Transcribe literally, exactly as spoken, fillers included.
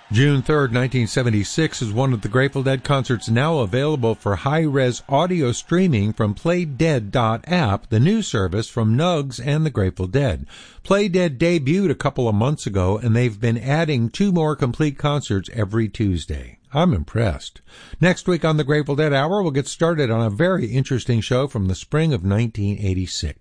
June third, nineteen seventy-six is one of the Grateful Dead concerts now available for high-res audio streaming from play dead dot app, the new service from Nugs and the Grateful Dead. Playdead debuted a couple of months ago, and they've been adding two more complete concerts every Tuesday. I'm impressed. Next week on the Grateful Dead Hour, we'll get started on a very interesting show from the spring of nineteen eighty-six.